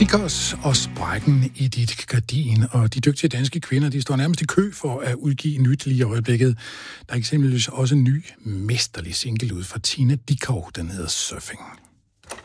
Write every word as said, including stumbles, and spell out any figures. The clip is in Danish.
Sikkers og Sprækken i dit gardin, og de dygtige danske kvinder, de står nærmest i kø for at udgive nyt lige i øjeblikket. Der er eksempelvis også en ny mesterlig single ud fra Tina Dickow, den hedder Surfing.